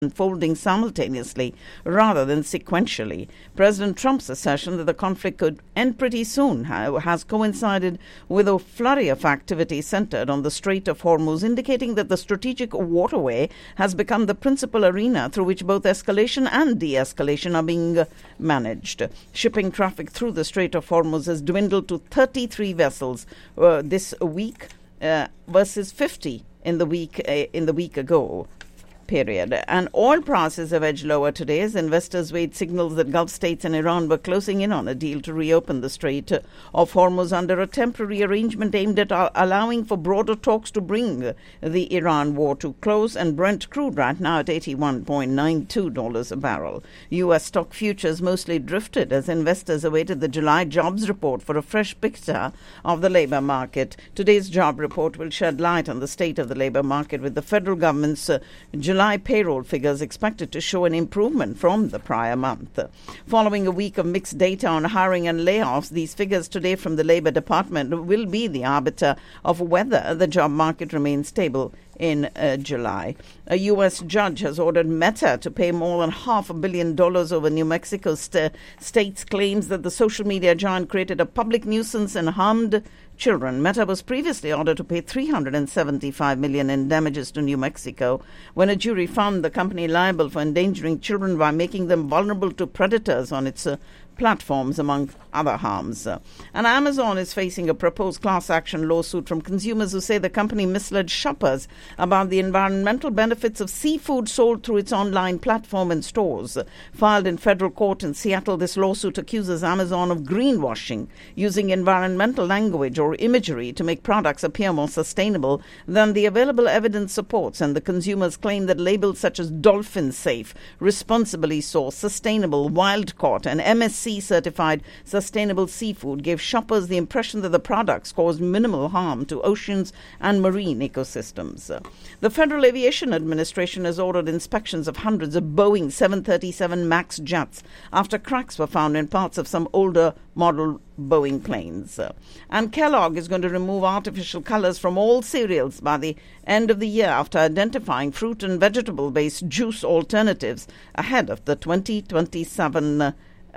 unfolding simultaneously rather than sequentially. President Trump's assertion that the conflict could end pretty soon has coincided with a flurry of activity centered on the Strait of Hormuz, indicating that the strategic waterway has become the principal arena through which both escalation and de-escalation are being managed. Shipping traffic through the Strait of Hormuz has dwindled to 33 vessels this week versus 50 in the week ago. Period. And oil prices have edged lower today as investors weighed signals that Gulf states and Iran were closing in on a deal to reopen the Strait of Hormuz under a temporary arrangement aimed at allowing for broader talks to bring the Iran war to close. And Brent crude right now at $81.92 a barrel. U.S. stock futures mostly drifted as investors awaited the July jobs report for a fresh picture of the labour market. Today's job report will shed light on the state of the labour market, with the federal government's July payroll figures expected to show an improvement from the prior month. Following a week of mixed data on hiring and layoffs, these figures today from the Labour Department will be the arbiter of whether the job market remains stable in July. A U.S. judge has ordered Meta to pay more than $500 million over New Mexico state's claims that the social media giant created a public nuisance and harmed children. Meta was previously ordered to pay $375 million in damages to New Mexico when a jury found the company liable for endangering children by making them vulnerable to predators on its platforms, among other harms. And Amazon is facing a proposed class action lawsuit from consumers who say the company misled shoppers about the environmental benefits of seafood sold through its online platform and stores. Filed in federal court in Seattle, this lawsuit accuses Amazon of greenwashing, using environmental language or imagery to make products appear more sustainable than the available evidence supports, and the consumers claim that labels such as dolphin safe, responsibly sourced, sustainable, wild caught, and MSC certified sustainable seafood gave shoppers the impression that the products caused minimal harm to oceans and marine ecosystems. The Federal Aviation Administration has ordered inspections of hundreds of Boeing 737 MAX jets after cracks were found in parts of some older model Boeing planes. And Kellogg is going to remove artificial colors from all cereals by the end of the year after identifying fruit and vegetable-based juice alternatives ahead of the 2027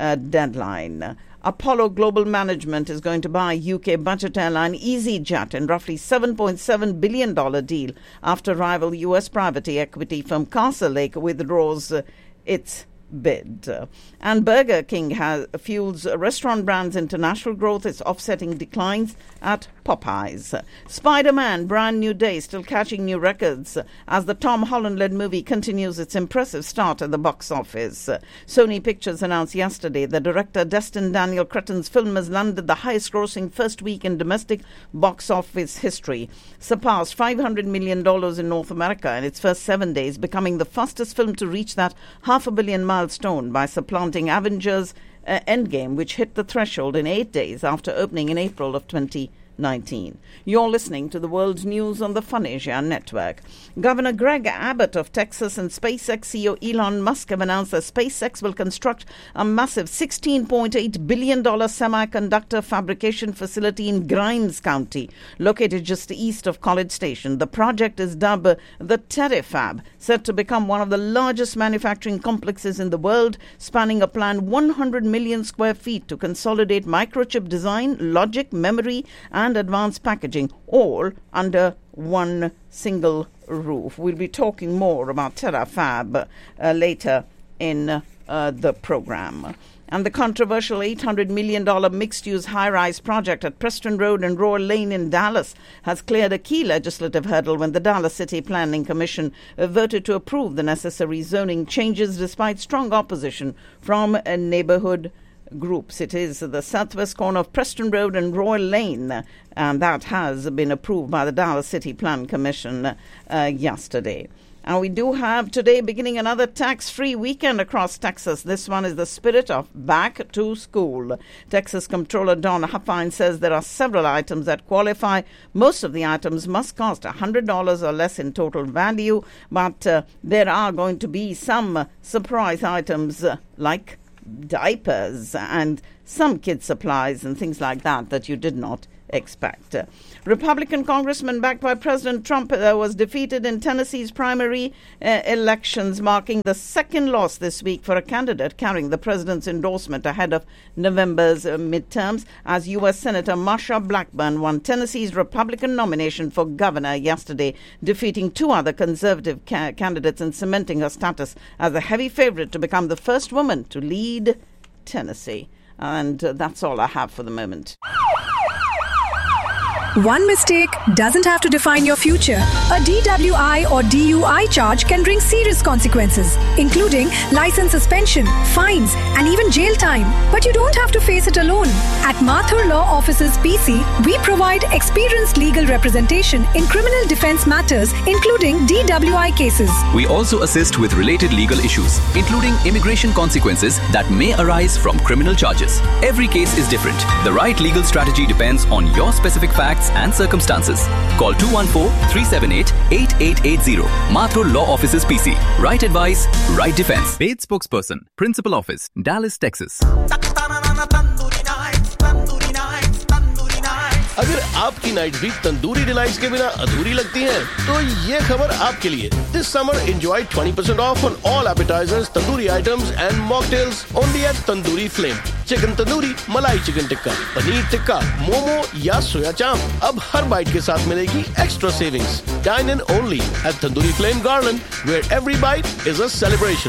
deadline. Apollo Global Management is going to buy UK budget airline EasyJet in roughly $7.7 billion deal after rival US private equity firm Castlelake withdraws its bid. And Burger King fuels restaurant brands' international growth. It's offsetting declines at Popeyes. Spider-Man Brand New Day still catching new records as the Tom Holland-led movie continues its impressive start at the box office. Sony Pictures announced yesterday that director Destin Daniel Cretton's film has landed the highest-grossing first week in domestic box office history, surpassed $500 million in North America in its first 7 days, becoming the fastest film to reach that $500 million milestone by supplanting Avengers Endgame, which hit the threshold in 8 days after opening in April of 2019. You're listening to the world news on the Fun Asia Network. Governor Greg Abbott of Texas and SpaceX CEO Elon Musk have announced that SpaceX will construct a massive $16.8 billion semiconductor fabrication facility in Grimes County, located just east of College Station. The project is dubbed the Terafab, set to become one of the largest manufacturing complexes in the world, spanning a planned 100 million square feet to consolidate microchip design, logic, memory, and advanced packaging, all under one single roof. We'll be talking more about Terafab later in the program. And the controversial $800 million mixed-use high-rise project at Preston Road and Royal Lane in Dallas has cleared a key legislative hurdle when the Dallas City Planning Commission voted to approve the necessary zoning changes despite strong opposition from neighborhood groups. It is the southwest corner of Preston Road and Royal Lane, and that has been approved by the Dallas City Plan Commission yesterday. And we do have today beginning another tax-free weekend across Texas. This one is the spirit of back to school. Texas Comptroller Don Huffine says there are several items that qualify. Most of the items must cost $100 or less in total value, but there are going to be some surprise items like diapers and some kid supplies and things like that that you did not expect. Republican congressman backed by President Trump was defeated in Tennessee's primary elections, marking the second loss this week for a candidate carrying the president's endorsement ahead of November's midterms, as U.S. Senator Marsha Blackburn won Tennessee's Republican nomination for governor yesterday, defeating two other conservative candidates and cementing her status as a heavy favorite to become the first woman to lead Tennessee. And that's all I have for the moment. One mistake doesn't have to define your future. A DWI or DUI charge can bring serious consequences, including license suspension, fines, and even jail time. But you don't have to face it alone. At Mathur Law Offices PC, we provide experienced legal representation in criminal defense matters, including DWI cases. We also assist with related legal issues, including immigration consequences that may arise from criminal charges. Every case is different. The right legal strategy depends on your specific facts and circumstances. Call 214-378-8880. Mathur Law Offices PC. Right advice, right defense. Paid spokesperson, Principal Office, Dallas, Texas. अगर आपकी night भी tandoori delights के बिना अधूरी लगती है, तो ये खबर आपके लिए. This summer enjoy 20% off on all appetizers, tandoori items and mocktails only at Tandoori Flame. Chicken tandoori, मलाई चिकन टिक्का, पनीर टिक्का, मोमो या सोया चांप. अब हर बाइट के साथ मिलेगी extra savings. Dine in only at Tandoori Flame Garland, where every bite is a celebration.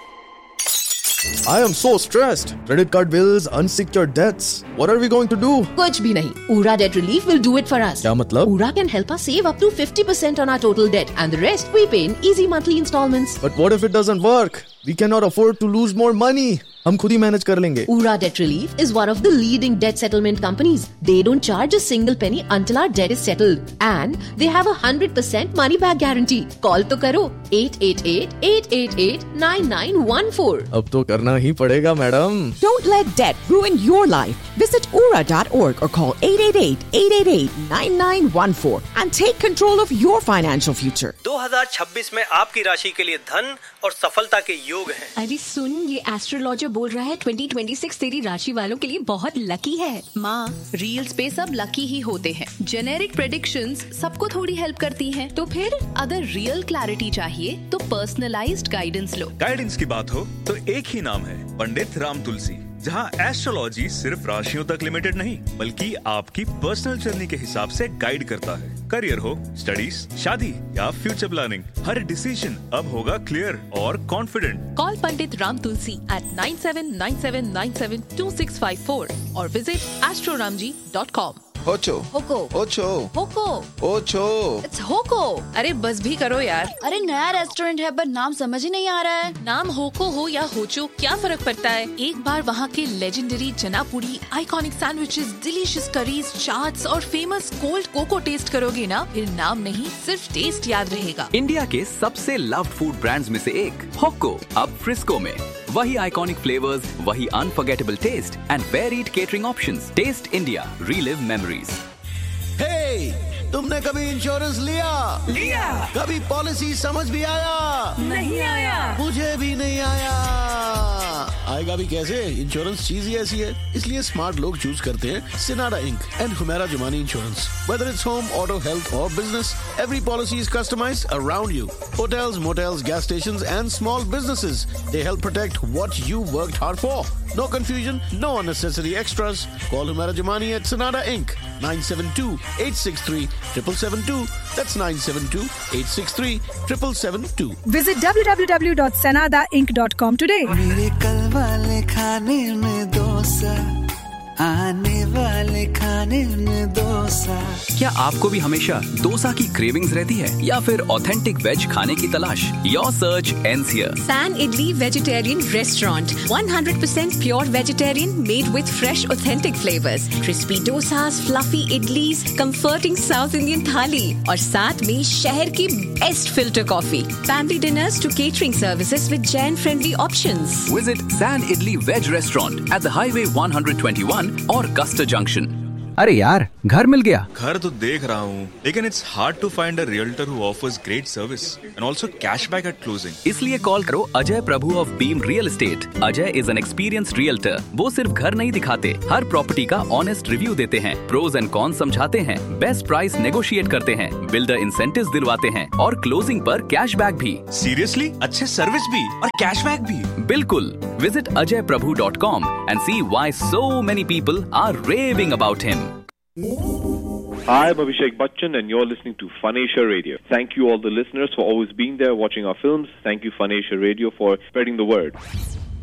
I am so stressed. Credit card bills, unsecured debts. What are we going to do? कुछ भी नहीं. Ura Debt Relief will do it for us. क्या मतलब? Ura can help us save up to 50% on our total debt, and the rest we pay in easy monthly installments. But what if it doesn't work? We cannot afford to lose more money. हम खुद ही manage कर लेंगे. Ura Debt Relief is one of the leading debt settlement companies. They don't charge a single penny until our debt is settled, and they have 100% money back guarantee. Call तो करो 888-888-9914. अब तो करना ही पड़ेगा, madam. Don't let debt ruin your life. Visit ura.org or call 888-888-9914 and take control of your financial future. 2026 में आपकी राशि के लिए धन और सफलता के योग हैं. अरे सुन, ये एस्ट्रोलॉजर बोल रहा है 2026 तेरी राशि वालों के लिए बहुत लकी है. माँ, रील्स पे सब लकी ही होते हैं. जेनेरिक प्रेडिक्शंस सबको थोड़ी हेल्प करती हैं. तो फिर अगर रियल क्लैरिटी चाहिए तो पर्सनलाइज्ड गाइडेंस लो. गाइडेंस की बात हो तो एक ही नाम है, पंडित राम तुलसी, जहाँ एस्ट्रोलॉजी सिर्फ राशियों तक लिमिटेड नहीं, बल्कि आपकी पर्सनल जर्नी के हिसाब से गाइड करता है. करियर हो, स्टडीज, शादी या फ्यूचर प्लानिंग, हर डिसीजन अब होगा क्लियर और confident. Call Pandit Ram Tulsi at 9797972654 और visit astroramji.com. Ocho. Hoko. Ocho. Hoko. Ocho. It's Hoko. अरे बस भी करो यार. अरे नया रेस्टोरेंट है पर नाम समझ ही नहीं आ रहा है. नाम होको हो या होचो क्या फर्क पड़ता है. एक बार वहाँ के लेजेंडरी चना पूरी, iconic sandwiches, delicious curries, chaats और फेमस कोल्ड कोको टेस्ट करोगे ना, फिर नाम नहीं सिर्फ टेस्ट याद रहेगा. इंडिया के सबसे लव्ड फूड ब्रांड्स में से एक होको अब फ्रिस्को में. वही आइकॉनिक फ्लेवर्स, वही unforgettable test and varied catering options. Test India, relive memories. Hey, तुमने कभी इंश्योरेंस लिया? कभी पॉलिसी समझ भी आया? नहीं आया. मुझे भी नहीं आया. आएगा भी कैसे? इंश्योरेंस चीज ही ऐसी है. इसलिए स्मार्ट लोग चूज करते हैं Sonata Inc. and Humera Jumani Insurance. Whether it's home, auto, health or business, every policy is customized around you. Hotels, motels, gas stations and small businesses. They help protect what you worked hard for. No confusion, no unnecessary extras. Call Humera Jumani at Sonata Inc. 972-863-7772. That's 972-863-7772. Visit www.sanadainc.com today. मेरे कल वाले खाने में डोसा, आने वाले खाने में डोसा. क्या आपको भी हमेशा डोसा की क्रेविंग्स रहती है या फिर ऑथेंटिक वेज खाने की तलाश? Your search ends here. San Idli Vegetarian Restaurant. 100% pure vegetarian made with fresh authentic flavors. Crispy dosas, fluffy idlis, comforting South Indian thali और साथ में शहर की best filter coffee. Family dinners to catering services with Jain friendly options. Visit San Idli Veg Restaurant at the Highway 121 or Custer Junction. अरे यार, घर मिल गया। घर तो देख रहा हूँ, लेकिन it's hard to find a realtor who offers great service and also cashback eight closing. इसलिए कॉल करो अजय प्रभु of beam real estate. Ajay is an experienced realtor. वो सिर्फ घर नहीं दिखाते, हर प्रॉपर्टी का ऑनेस्ट रिव्यू देते हैं, प्रोज एंड कॉन्स समझाते हैं, बेस्ट प्राइस नेगोशिएट करते हैं, बिल्डर इंसेंटिव्स दिलवाते हैं और क्लोजिंग पर कैशबैक भी। सीरियसली? अच्छे सर्विस भी और कैशबैक भी? बिल्कुल। Visit ajayprabhu.com and see why so many people are raving about him. Hi, I'm Abhishek Bachchan and you're listening to Fun Asia Radio. Thank you all the listeners for always being there watching our films. Thank you Fun Asia Radio for spreading the word.